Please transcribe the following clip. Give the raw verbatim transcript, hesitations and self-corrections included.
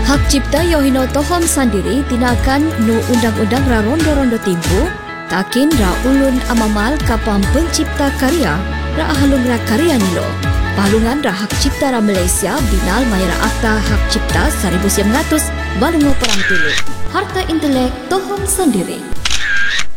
Hak cipta yohino tohon sandiri tinakan nu undang-undang ra rondo-rondo timpu, takin ra ulun amamal kapam pencipta karya, ra ahalung ra karya nilo. Pahalungan ra hak cipta ra Malaysia binal mayra akta hak cipta seribu sembilan ratus balungo perang tulu. Harta intelek tohon sandiri.